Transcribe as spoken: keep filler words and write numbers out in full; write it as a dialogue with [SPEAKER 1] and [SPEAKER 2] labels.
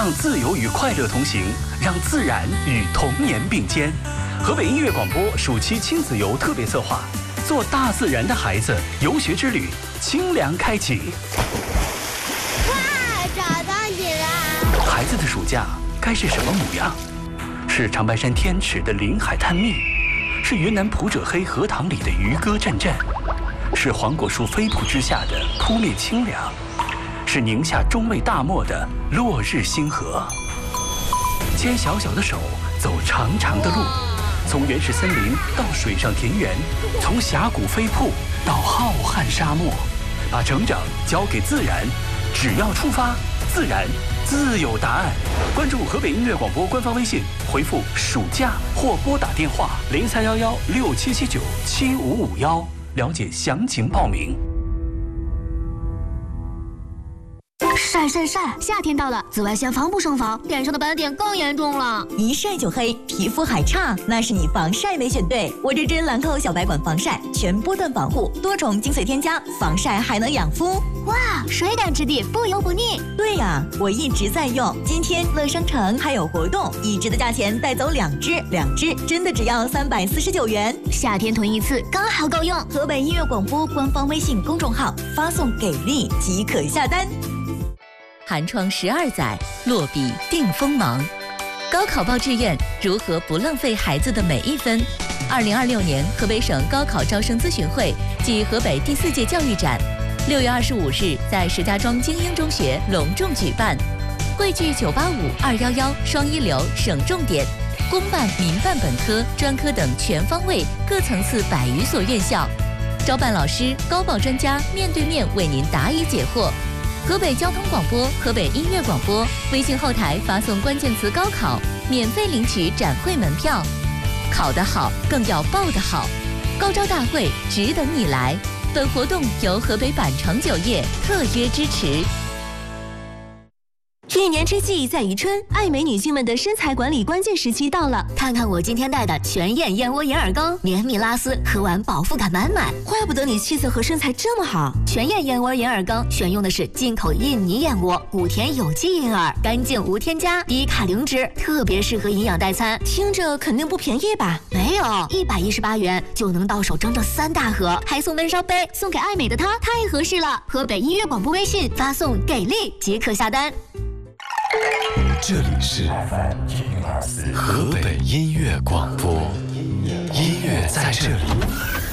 [SPEAKER 1] 让自由与快乐同行，让自然与童年并肩。河北音乐广播暑期亲子游特别策划，做大自然的孩子游学之旅，清凉开启。
[SPEAKER 2] 哇，找到你了！
[SPEAKER 1] 孩子的暑假该是什么模样？是长白山天池的林海探秘，是云南普者黑荷塘里的渔歌阵阵，是黄果树飞瀑之下的扑面清凉，是宁夏中卫大漠的落日星河。牵小小的手，走长长的路，从原始森林到水上田园，从峡谷飞瀑到浩瀚沙漠，把成长交给自然，只要出发，自然自有答案。关注河北音乐广播官方微信，回复暑假或拨打电话零三幺幺六七七九七五五幺，了解详情报名。
[SPEAKER 3] 晒晒晒！夏天到了，紫外线防不胜防，脸上的斑点更严重了。
[SPEAKER 4] 一晒就黑，皮肤还差，那是你防晒没选对。我这支兰蔻小白管防晒，全波段防护，多重精粹添加，防晒还能养肤。
[SPEAKER 3] 哇，水感质地，不油不腻。
[SPEAKER 4] 对呀、啊，我一直在用。今天乐商城还有活动，一支的价钱带走两支，两支真的只要三百四十九元。
[SPEAKER 3] 夏天囤一次刚好够用。
[SPEAKER 4] 河北音乐广播官方微信公众号发送给力即可下单。
[SPEAKER 5] 寒窗十二载，落笔定锋芒。高考报志愿，如何不浪费孩子的每一分？二零二六年河北省高考招生咨询会暨河北第四届教育展，六月二十五日在石家庄精英中学隆重举办，汇聚九八五、二幺幺、双一流、省重点、公办、民办本科、专科等全方位各层次百余所院校，招办老师、高报专家面对面为您答疑解惑。河北交通广播、河北音乐广播微信后台发送关键词“高考”，免费领取展会门票。考得好，更要报得好。高招大会只等你来。本活动由河北百城酒业特约支持。
[SPEAKER 6] 一年之计在于春，爱美女性们的身材管理关键时期到了。
[SPEAKER 3] 看看我今天带的全燕燕窝银耳羹，绵密拉丝，喝完饱腹感满满。
[SPEAKER 6] 怪不得你气色和身材这么好。
[SPEAKER 3] 全燕燕窝银耳羹选用的是进口印尼燕窝，谷田有机银耳，干净无添加，低卡零脂，特别适合营养代餐。
[SPEAKER 6] 听着肯定不便宜吧？
[SPEAKER 3] 没有，一百一十八元就能到手整整三大盒，还送焖烧杯，送给爱美的她太合适了。河北音乐广播微信发送给力即可下单。
[SPEAKER 7] 这里是河北音乐广播，音乐在这里。